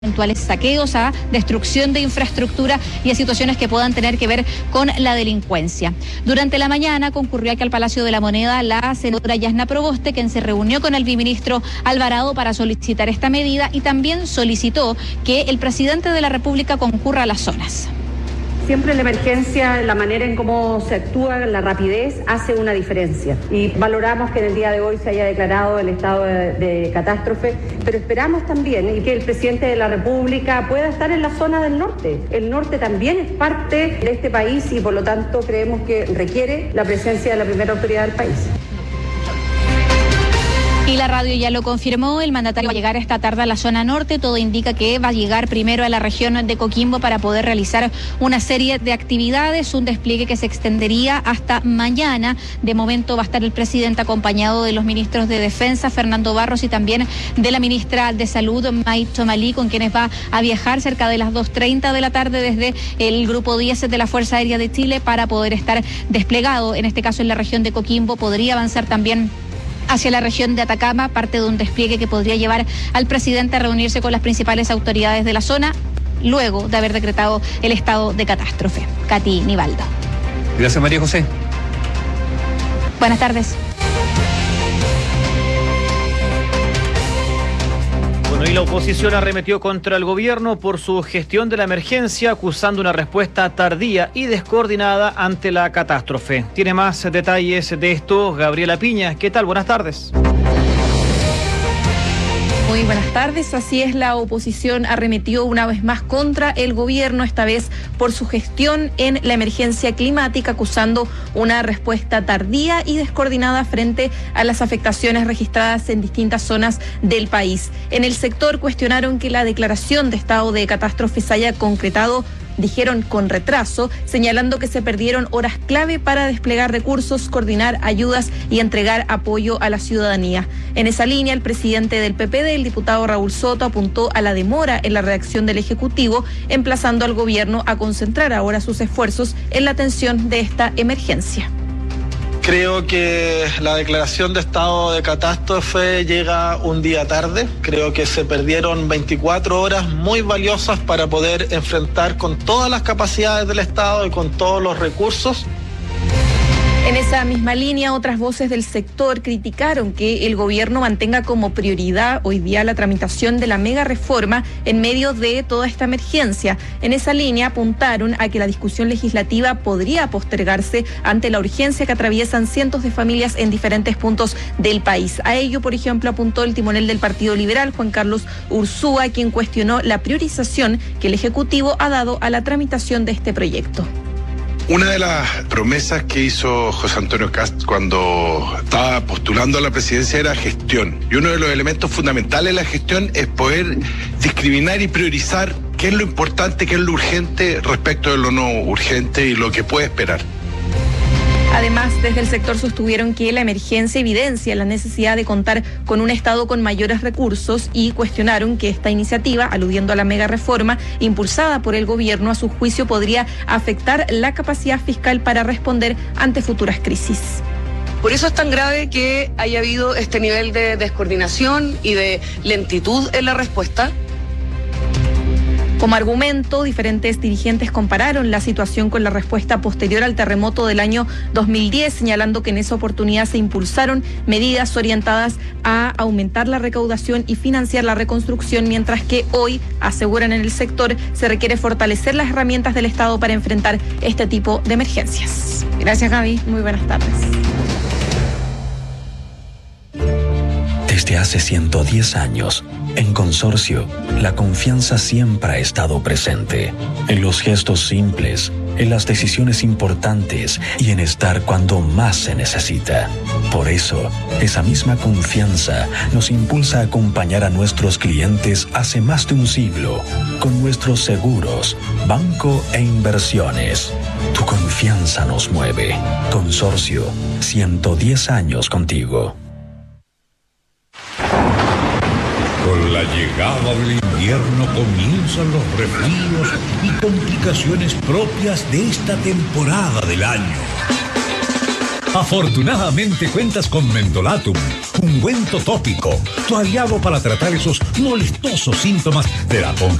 eventuales saqueos, a destrucción de infraestructura y a situaciones que puedan tener que ver con la delincuencia. Durante la mañana concurrió aquí al Palacio de la Moneda la senadora Yasna Proboste, quien se reunió con el viceministro Alvarado para solicitar esta medida y también solicitó que el presidente de la República concurra a las zonas. Siempre en la emergencia, la manera en cómo se actúa, la rapidez, hace una diferencia. Y valoramos que en el día de hoy se haya declarado el estado de catástrofe, pero esperamos también que el presidente de la República pueda estar en la zona del norte. El norte también es parte de este país y por lo tanto creemos que requiere la presencia de la primera autoridad del país. Y la radio ya lo confirmó, el mandatario va a llegar esta tarde a la zona norte, todo indica que va a llegar primero a la región de Coquimbo para poder realizar una serie de actividades, un despliegue que se extendería hasta mañana. De momento va a estar el presidente acompañado de los ministros de Defensa, Fernando Barros, y también de la ministra de Salud, May Tomalí, con quienes va a viajar cerca de las 2:30 de la tarde desde el Grupo 10 de la Fuerza Aérea de Chile para poder estar desplegado, en este caso en la región de Coquimbo. Podría avanzar también hacia la región de Atacama, parte de un despliegue que podría llevar al presidente a reunirse con las principales autoridades de la zona, luego de haber decretado el estado de catástrofe. Katy Nivaldo. Gracias, María José. Buenas tardes. Bueno, y la oposición arremetió contra el gobierno por su gestión de la emergencia, acusando una respuesta tardía y descoordinada ante la catástrofe. Tiene más detalles de esto Gabriela Piña. ¿Qué tal? Buenas tardes. Muy buenas tardes. Así es, la oposición arremetió una vez más contra el gobierno, esta vez por su gestión en la emergencia climática, acusando una respuesta tardía y descoordinada frente a las afectaciones registradas en distintas zonas del país. En el sector cuestionaron que la declaración de estado de catástrofe se haya concretado, dijeron, con retraso, señalando que se perdieron horas clave para desplegar recursos, coordinar ayudas y entregar apoyo a la ciudadanía. En esa línea, el presidente del PPD, el diputado Raúl Soto, apuntó a la demora en la reacción del Ejecutivo, emplazando al gobierno a concentrar ahora sus esfuerzos en la atención de esta emergencia. Creo que la declaración de estado de catástrofe llega un día tarde. Creo que se perdieron 24 horas muy valiosas para poder enfrentar con todas las capacidades del Estado y con todos los recursos. En esa misma línea, otras voces del sector criticaron que el gobierno mantenga como prioridad hoy día la tramitación de la mega reforma en medio de toda esta emergencia. En esa línea apuntaron a que la discusión legislativa podría postergarse ante la urgencia que atraviesan cientos de familias en diferentes puntos del país. A ello, por ejemplo, apuntó el timonel del Partido Liberal, Juan Carlos Ursúa, quien cuestionó la priorización que el Ejecutivo ha dado a la tramitación de este proyecto. Una de las promesas que hizo José Antonio Kast cuando estaba postulando a la presidencia era gestión. Y uno de los elementos fundamentales de la gestión es poder discriminar y priorizar qué es lo importante, qué es lo urgente respecto de lo no urgente y lo que puede esperar. Además, desde el sector sostuvieron que la emergencia evidencia la necesidad de contar con un Estado con mayores recursos y cuestionaron que esta iniciativa, aludiendo a la mega reforma impulsada por el gobierno, a su juicio podría afectar la capacidad fiscal para responder ante futuras crisis. Por eso es tan grave que haya habido este nivel de descoordinación y de lentitud en la respuesta. Como argumento, diferentes dirigentes compararon la situación con la respuesta posterior al terremoto del año 2010, señalando que en esa oportunidad se impulsaron medidas orientadas a aumentar la recaudación y financiar la reconstrucción, mientras que hoy, aseguran en el sector, se requiere fortalecer las herramientas del Estado para enfrentar este tipo de emergencias. Gracias, Gaby. Muy buenas tardes. Desde hace 110 años, en Consorcio, la confianza siempre ha estado presente, en los gestos simples, en las decisiones importantes y en estar cuando más se necesita. Por eso, esa misma confianza nos impulsa a acompañar a nuestros clientes hace más de un siglo, con nuestros seguros, banco e inversiones. Tu confianza nos mueve. Consorcio, 110 años contigo. Con la llegada del invierno comienzan los resfríos y complicaciones propias de esta temporada del año. Afortunadamente cuentas con Mentolatum, ungüento tópico, tu aliado para tratar esos molestosos síntomas de la